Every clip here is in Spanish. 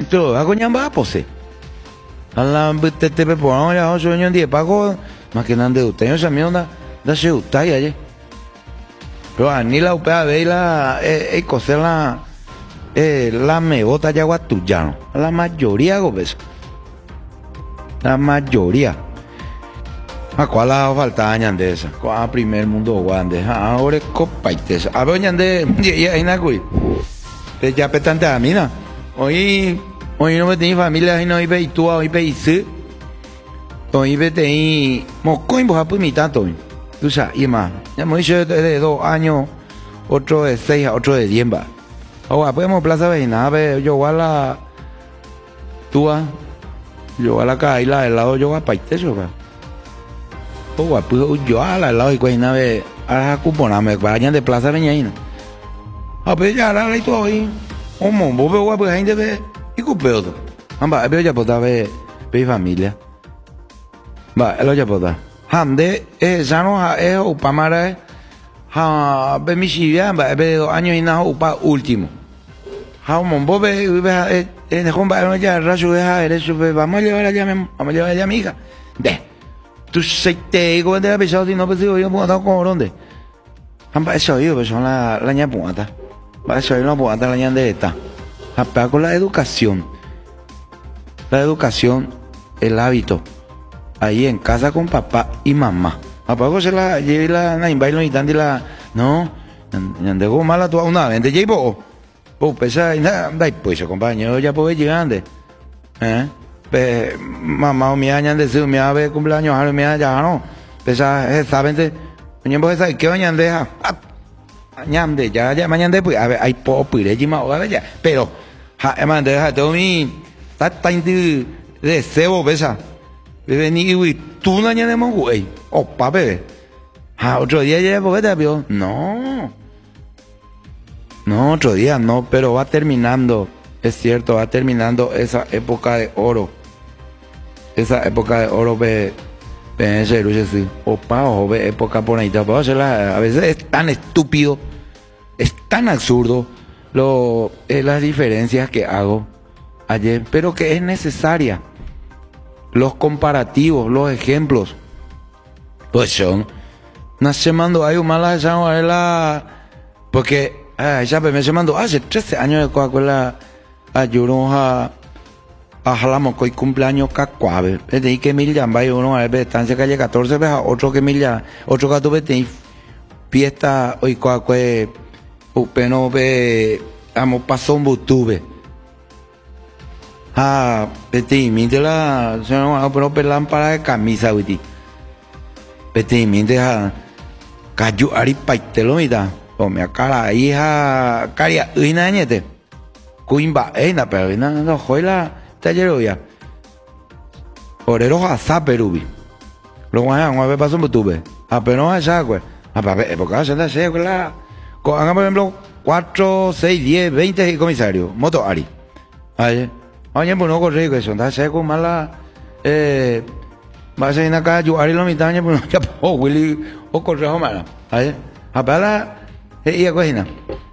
Todo, hago ñamba pose. A la te por ya ocho años de pago, más que nada de usted, yo sabía onda, da se usted ayer. Pero ni la upea ve la coser la me bota ya guatuyano, la mayoría gobes. La mayoría. ¿A cuál ha faltado añade esa? ¿Cuál primer mundo guande? Ahora es copaites. A ver añade ya inacui. Te ya petante a mina. Hoy no me tenía familia y no iba y tú hoy peíse. Hoy me tenía mocoin boja pues mitad todo. Tú sabes, y más. Ya me dicho de 2 años, otro de 6, otro de 10 va. Ahora podemos plaza vecinal, yo voy a la túa, yo voy a la caída del lado, yo voy a paiteso, va. Oh, pues yo a la lado y cuál nave a la cupona me vayan de plaza veñaina. A ver ya la todo ahí. Como vos veo pues gente ve y cupeo todo. Amba, veo ya puta ve familia. Va, lo ya puta. Hamde ya no es upamara ha ve mi chivia, va ve 2 años y nada upa último. Ha un vos ve en el ya rayo de eso vamos a llevar allá a mi hija. De tú se te digo de la pesado si no pues yo puedo estar con dónde. Han pasado yo pues son la ña puata. Va a ser una puata la ña de esta. Aparte con la educación. La educación, el hábito. Ahí en casa con papá y mamá. Aparte se la llevé la na bailo y tan de la no, ande go mala tú una vez de llevo. Pues pesa dai pues compañero ya puede llegar mamá o mi año de su mi ave cumpleaños a mi ya no pesa saben de mañana pues que mañana deja mañana ya mañana pues a ver hay po pire jima o ya pero man deja todo mi ta de cebo pesa bebé ni tú no añade mon güey opa bebé otro día ya porque te vio no otro día no pero va terminando. Es cierto, va terminando esa época de oro. Esa época de oro ve ese luce sí. Opa, o ve época por ahí. A veces es tan estúpido, es tan absurdo las diferencias que hago ayer, pero que es necesaria. Los comparativos, los ejemplos. Pues son. Nace mando hay un mala esa porque ella me se mandó hace 13 años de Coca-Cola. Ayuno a jalamos que cumpleaños cacuave desde que mil ya vaya uno a ver estancia calle 14 veja otro que mil ya otro gato vete fiesta hoy coacue upeno ve amo pasó un butube vete minte la se no pero pelan para de camisa viti vete minte cayu ari paitelo mita o me cara hija caria ina ñete Cuimba, na pero no juega taller ya. Orero a Perubi. Lo guayan, a ver paso en YouTube. Apenas allá, pues. A ver, porque se da se la. Hagan por ejemplo 4, 6, 10, 20 comisarios, moto Ari. Ahí. Oye, pues no corre que son da se con mala va a ser en acá yo Ari lo mitad pues ya Willy o correjo mala. Ahí. Apala y a cocina.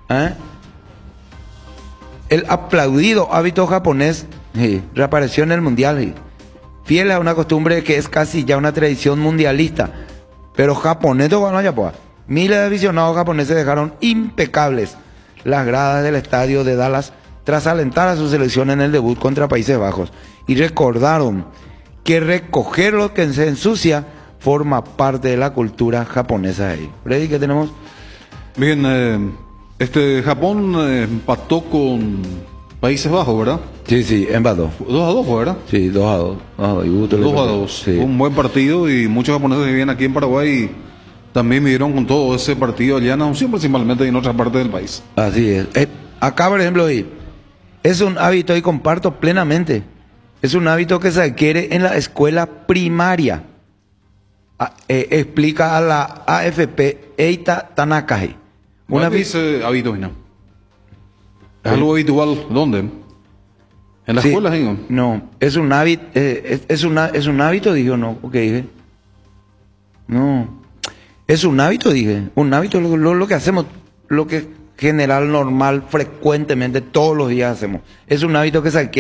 El aplaudido hábito japonés reapareció en el mundial, fiel a una costumbre que es casi ya una tradición mundialista. Pero japonés, miles de aficionados japoneses dejaron impecables las gradas del estadio de Dallas tras alentar a su selección en el debut contra Países Bajos y recordaron que recoger lo que se ensucia forma parte de la cultura japonesa. Freddy, ¿qué tenemos? Bien, Japón empató con Países Bajos, ¿verdad? Sí, empató. 2-2, ¿verdad? Sí, 2-2. 2-2. Sí. Fue un buen partido y muchos japoneses que viven aquí en Paraguay también vivieron con todo ese partido allá en Asunción, principalmente en otras partes del país. Así es. Acá, por ejemplo, es un hábito y comparto plenamente. Es un hábito que se adquiere en la escuela primaria. Explica a la AFP Eita Tanakaji. Una dice hábito, ¿no? ¿Es algo habitual? ¿Dónde? ¿En la escuela, digo? No, es un hábito, es un hábito, dije, no, ¿qué dije? No, es un hábito, dije, un hábito, lo que hacemos, lo que general, normal, frecuentemente, todos los días hacemos. Es un hábito que se adquiere